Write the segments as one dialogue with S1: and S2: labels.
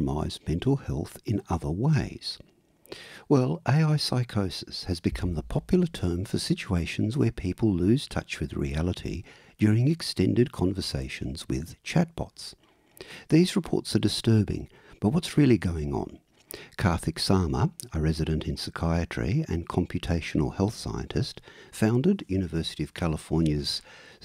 S1: compromise mental health in other ways? Well, AI psychosis has become the popular term for situations where people lose touch with reality during extended conversations with chatbots. These reports are disturbing, but what's really going on? Karthik Sarma, a resident in psychiatry and computational health scientist, founded University of California's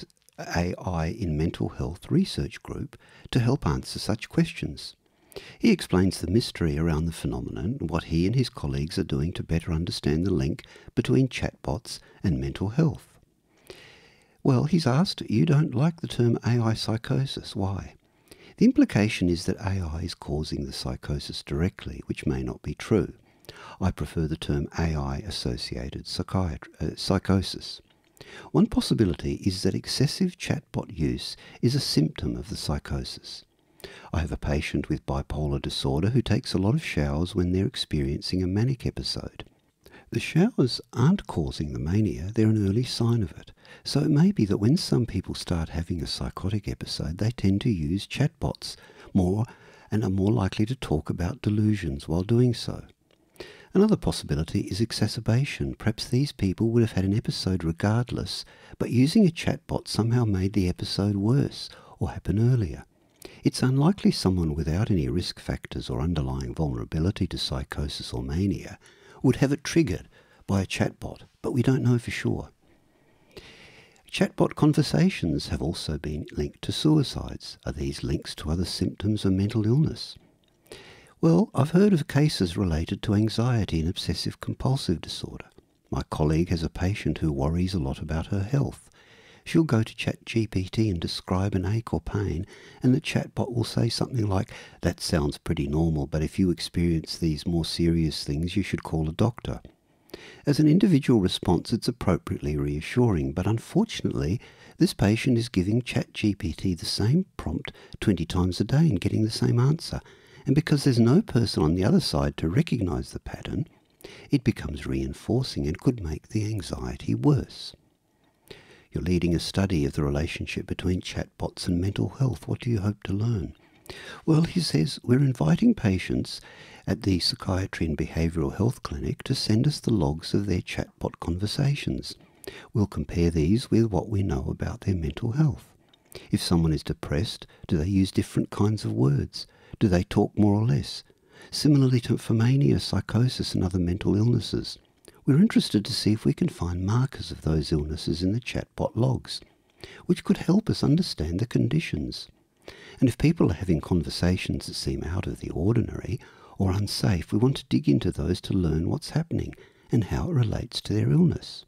S1: AI in Mental Health research group to help answer such questions. He explains the mystery around the phenomenon and what he and his colleagues are doing to better understand the link between chatbots and mental health. Well, he's asked, you don't like the term AI psychosis. Why? The implication is that AI is causing the psychosis directly, which may not be true. I prefer the term AI-associated psychosis. One possibility is that excessive chatbot use is a symptom of the psychosis. I have a patient with bipolar disorder who takes a lot of showers when they're experiencing a manic episode. The showers aren't causing the mania, they're an early sign of it. So it may be that when some people start having a psychotic episode, they tend to use chatbots more and are more likely to talk about delusions while doing so. Another possibility is exacerbation. Perhaps these people would have had an episode regardless, but using a chatbot somehow made the episode worse or happen earlier. It's unlikely someone without any risk factors or underlying vulnerability to psychosis or mania would have it triggered by a chatbot, but we don't know for sure. Chatbot conversations have also been linked to suicides. Are these links to other symptoms of mental illness? Well, I've heard of cases related to anxiety and obsessive-compulsive disorder. My colleague has a patient who worries a lot about her health. She'll go to ChatGPT and describe an ache or pain, and the chatbot will say something like, "That sounds pretty normal, but if you experience these more serious things, you should call a doctor." As an individual response, it's appropriately reassuring, but unfortunately, this patient is giving ChatGPT the same prompt 20 times a day and getting the same answer. And because there's no person on the other side to recognize the pattern, it becomes reinforcing and could make the anxiety worse. You're leading a study of the relationship between chatbots and mental health. What do you hope to learn? Well, he says, we're inviting patients at the Psychiatry and Behavioural Health Clinic to send us the logs of their chatbot conversations. We'll compare these with what we know about their mental health. If someone is depressed, do they use different kinds of words? Do they talk more or less? Similarly to for mania, psychosis and other mental illnesses. We're interested to see if we can find markers of those illnesses in the chatbot logs, which could help us understand the conditions. And if people are having conversations that seem out of the ordinary or unsafe, we want to dig into those to learn what's happening and how it relates to their illness.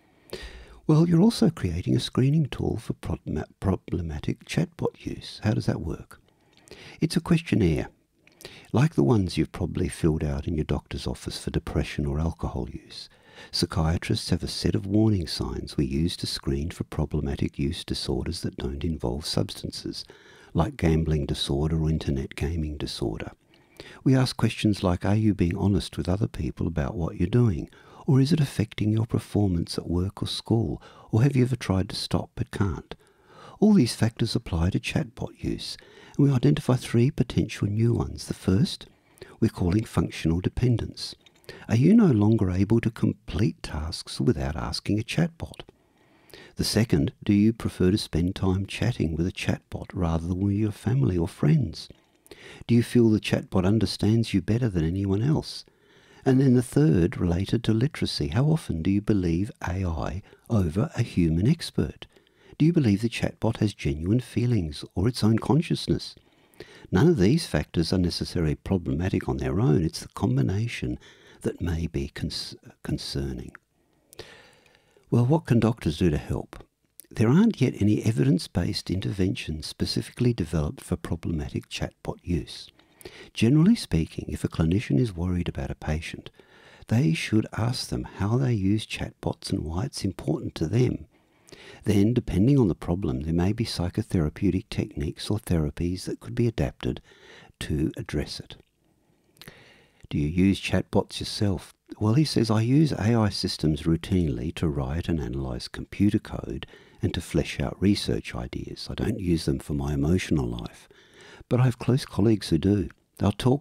S1: Well, you're also creating a screening tool for problematic chatbot use. How does that work? It's a questionnaire, like the ones you've probably filled out in your doctor's office for depression or alcohol use. Psychiatrists have a set of warning signs we use to screen for problematic use disorders that don't involve substances, like gambling disorder or internet gaming disorder. We ask questions like, are you being honest with other people about what you're doing? Or is it affecting your performance at work or school? Or have you ever tried to stop but can't? All these factors apply to chatbot use, and we identify 3 potential new ones. The first, we're calling functional dependence. Are you no longer able to complete tasks without asking a chatbot? The second, do you prefer to spend time chatting with a chatbot rather than with your family or friends? Do you feel the chatbot understands you better than anyone else? And then the third, related to literacy. How often do you believe AI over a human expert? Do you believe the chatbot has genuine feelings or its own consciousness? None of these factors are necessarily problematic on their own. It's the combination that may be concerning. Well, what can doctors do to help? There aren't yet any evidence-based interventions specifically developed for problematic chatbot use. Generally speaking, if a clinician is worried about a patient, they should ask them how they use chatbots and why it's important to them. Then, depending on the problem, there may be psychotherapeutic techniques or therapies that could be adapted to address it. Do you use chatbots yourself? Well, he says, I use AI systems routinely to write and analyze computer code and to flesh out research ideas. I don't use them for my emotional life, but I have close colleagues who do. They'll talk